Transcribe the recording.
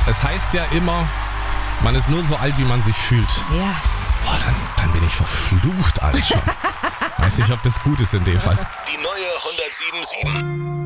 Es heißt ja immer, man ist nur so alt, wie man sich fühlt. Ja. Boah, dann bin ich verflucht alt schon. Weiß nicht, ob das gut ist in dem Fall. Die neue 107.7.